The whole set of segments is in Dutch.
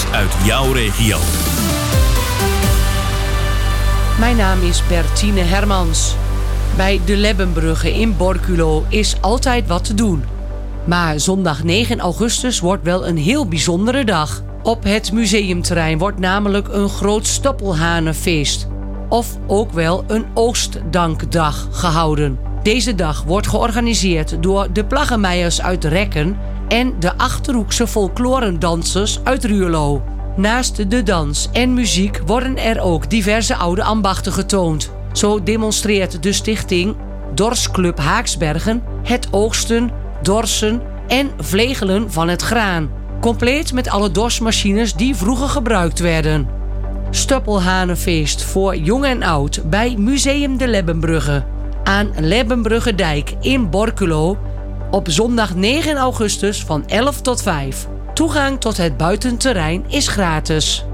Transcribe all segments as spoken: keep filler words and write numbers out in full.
nieuws uit jouw regio. Mijn naam is Bertine Hermans. Bij de Lebbenbrugge in Borculo is altijd wat te doen. Maar zondag negen augustus wordt wel een heel bijzondere dag. Op het museumterrein wordt namelijk een groot stoppelhanenfeest. Of ook wel een oogstdankdag gehouden. Deze dag wordt georganiseerd door de Plaggenmeijers uit Rekken en de Achterhoekse folklorendansers uit Ruurlo. Naast de dans en muziek worden er ook diverse oude ambachten getoond. Zo demonstreert de stichting Dorsclub Haaksbergen het oogsten, dorsen en vlegelen van het graan. Compleet met alle dorsmachines die vroeger gebruikt werden. Stoppelhanenfeest voor jong en oud bij Museum de Lebbenbrugge. Aan Lebbenbruggedijk in Borculo op zondag negen augustus van elf tot vijf. Toegang tot het buitenterrein is gratis.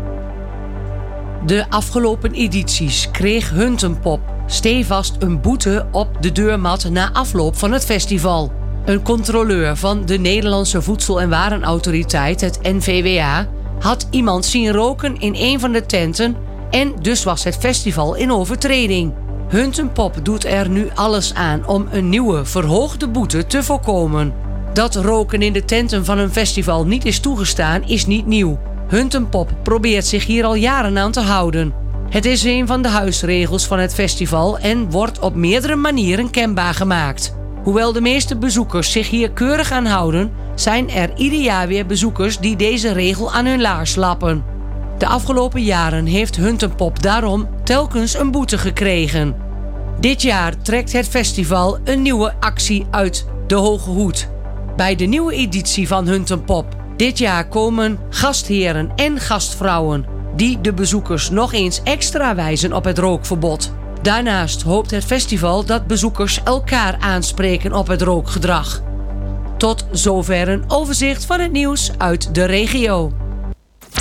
De afgelopen edities kreeg Huntenpop stevast een boete op de deurmat na afloop van het festival. Een controleur van de Nederlandse Voedsel- en Warenautoriteit, het N V W A, had iemand zien roken in een van de tenten en dus was het festival in overtreding. Huntenpop doet er nu alles aan om een nieuwe verhoogde boete te voorkomen. Dat roken in de tenten van een festival niet is toegestaan is niet nieuw. Huntenpop probeert zich hier al jaren aan te houden. Het is een van de huisregels van het festival en wordt op meerdere manieren kenbaar gemaakt. Hoewel de meeste bezoekers zich hier keurig aan houden, zijn er ieder jaar weer bezoekers die deze regel aan hun laars lappen. De afgelopen jaren heeft Huntenpop daarom telkens een boete gekregen. Dit jaar trekt het festival een nieuwe actie uit de Hoge Hoed. Bij de nieuwe editie van Huntenpop dit jaar komen gastheren en gastvrouwen die de bezoekers nog eens extra wijzen op het rookverbod. Daarnaast hoopt het festival dat bezoekers elkaar aanspreken op het rookgedrag. Tot zover een overzicht van het nieuws uit de regio.